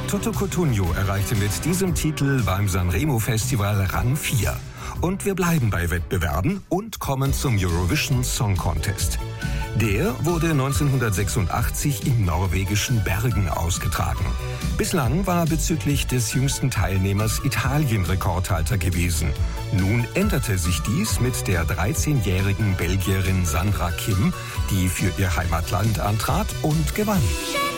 Toto Cutugno erreichte mit diesem Titel beim Sanremo Festival Rang 4. Und wir bleiben bei Wettbewerben und kommen zum Eurovision Song Contest. Der wurde 1986 in norwegischen Bergen ausgetragen. Bislang war bezüglich des jüngsten Teilnehmers Italien Rekordhalter gewesen. Nun änderte sich dies mit der 13-jährigen Belgierin Sandra Kim, die für ihr Heimatland antrat und gewann.